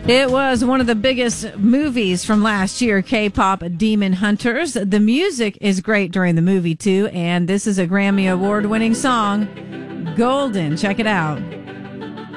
It was one of the biggest movies from last year, K-pop Demon Hunters. The music is great during the movie, too, and this is a Grammy Award-winning song, Golden. Check it out.